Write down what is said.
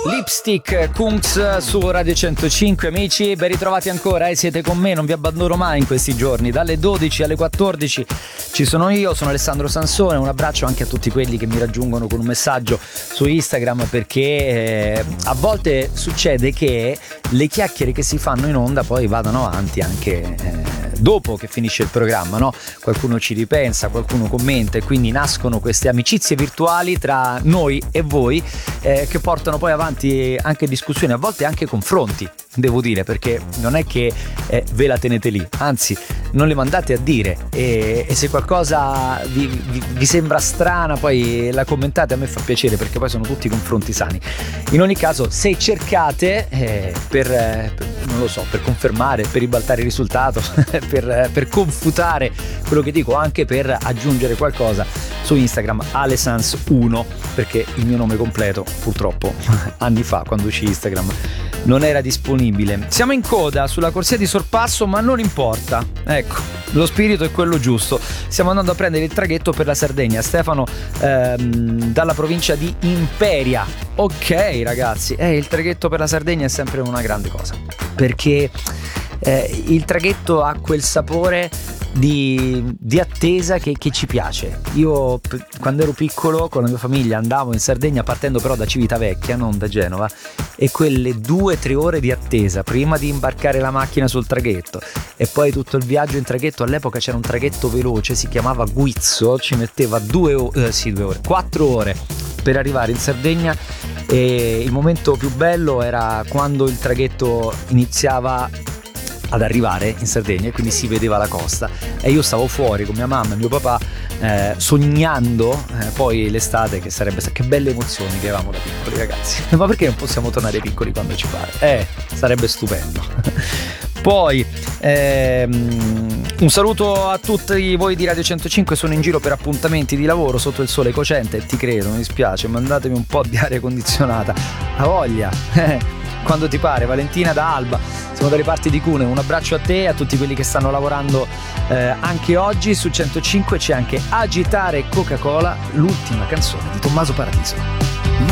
Lipstick Kungs su Radio 105, amici, ben ritrovati ancora, siete con me, non vi abbandono mai in questi giorni, dalle 12 alle 14 ci sono io, sono Alessandro Sansone, un abbraccio anche a tutti quelli che mi raggiungono con un messaggio su Instagram, perché a volte succede che le chiacchiere che si fanno in onda poi vadano avanti anche dopo che finisce il programma, no? Qualcuno ci ripensa, qualcuno commenta e quindi nascono queste amicizie virtuali tra noi e voi che portano poi avanti anche discussioni, a volte anche confronti, devo dire, perché non è che ve la tenete lì, anzi non le mandate a dire e se qualcosa vi sembra strana poi la commentate, a me fa piacere perché poi sono tutti confronti sani. In ogni caso, se cercate non lo so, per confermare, per ribaltare il risultato, per confutare quello che dico, anche per aggiungere qualcosa su Instagram, Alessans1, perché il mio nome completo purtroppo anni fa, quando uscì Instagram, non era disponibile. Siamo in coda sulla corsia di sorpasso, ma non importa, ecco, lo spirito è quello giusto. Stiamo andando a prendere il traghetto per la Sardegna. Stefano dalla provincia di Imperia. Ok ragazzi, il traghetto per la Sardegna è sempre una grande cosa, perché il traghetto ha quel sapore di attesa che ci piace. Io quando ero piccolo con la mia famiglia andavo in Sardegna, partendo però da Civitavecchia, non da Genova, e quelle 2-3 ore di attesa prima di imbarcare la macchina sul traghetto e poi tutto il viaggio in traghetto. All'epoca c'era un traghetto veloce, si chiamava Guizzo, ci metteva 4 ore per arrivare in Sardegna, e il momento più bello era quando il traghetto iniziava ad arrivare in Sardegna e quindi si vedeva la costa e io stavo fuori con mia mamma e mio papà sognando poi l'estate, che sarebbe che belle emozioni che avevamo da piccoli, ragazzi. Ma perché non possiamo tornare piccoli quando ci pare? Sarebbe stupendo. Poi un saluto a tutti voi di Radio 105, sono in giro per appuntamenti di lavoro sotto il sole cocente e ti credo, mi dispiace, mandatemi un po' di aria condizionata, a voglia. Quando ti pare. Valentina da Alba, siamo dalle parti di Cuneo, un abbraccio a te e a tutti quelli che stanno lavorando anche oggi. Su 105 c'è anche Agitare Coca-Cola, l'ultima canzone di Tommaso Paradiso.